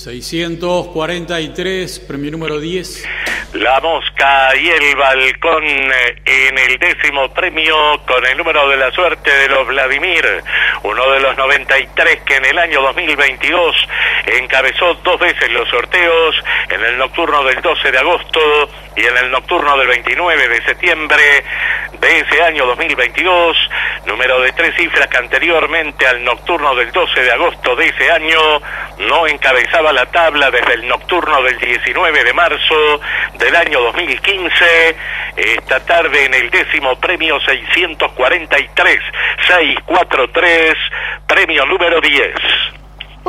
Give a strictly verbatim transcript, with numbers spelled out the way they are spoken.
seiscientos cuarenta y tres, premio número diez. La Mosca y el Balcón en el décimo premio con el número de la suerte de los Vladimir, uno de los noventa y tres que en el año dos mil veintidós encabezó dos veces los sorteos, en el nocturno del doce de agosto y en el nocturno del veintinueve de septiembre de ese año dos mil veintidós, número de tres cifras que anteriormente al nocturno del doce de agosto de ese año no encabezaba la tabla desde el nocturno del diecinueve de marzo del año dos mil quince. Esta tarde en el décimo premio seiscientos cuarenta y tres, seiscientos cuarenta y tres, premio número diez.